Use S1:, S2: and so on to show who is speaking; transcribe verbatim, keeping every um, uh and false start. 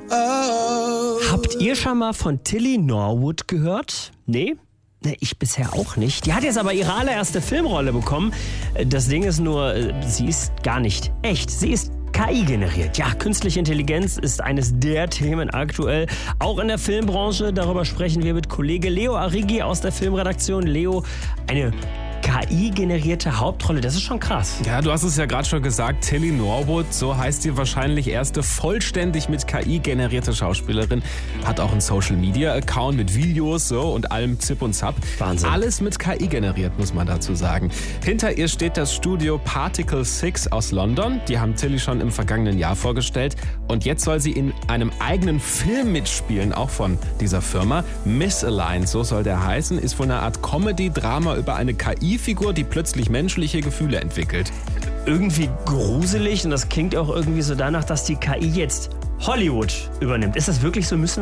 S1: Oh.
S2: Habt ihr schon mal von Tilly Norwood gehört? Nee? Ne, ich bisher auch nicht. Die hat jetzt aber ihre allererste Filmrolle bekommen. Das Ding ist nur, sie ist gar nicht echt. Sie ist K I generiert. Ja, künstliche Intelligenz ist eines der Themen aktuell, auch in der Filmbranche. Darüber sprechen wir mit Kollege Leo Arrighi aus der Filmredaktion. Leo, eine K I-generierte Hauptrolle, das ist schon krass.
S3: Ja, du hast es ja gerade schon gesagt, Tilly Norwood, so heißt die wahrscheinlich erste vollständig mit K I generierte Schauspielerin, hat auch einen Social-Media-Account mit Videos so und allem Zip und Zap.
S2: Wahnsinn.
S3: Alles mit K I generiert, muss man dazu sagen. Hinter ihr steht das Studio Particle six aus London. Die haben Tilly schon im vergangenen Jahr vorgestellt und jetzt soll sie in einem eigenen Film mitspielen, auch von dieser Firma. Misaligned, so soll der heißen, ist wohl eine Art Comedy-Drama über eine K I-Figur, die plötzlich menschliche Gefühle entwickelt.
S2: Irgendwie gruselig und das klingt auch irgendwie so danach, dass die K I jetzt Hollywood übernimmt. Ist das wirklich so? Müssen